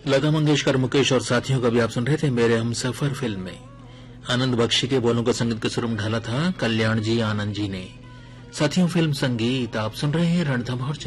लता मंगेशकर, मुकेश और साथियों का भी आप सुन रहे थे मेरे हम सफर फिल्म में। आनंद बख्शी के बोलों का संगीत का सुर में ढाला था कल्याण जी आनंद जी ने। साथियों, फिल्म संगीत आप सुन रहे हैं रणथंभौर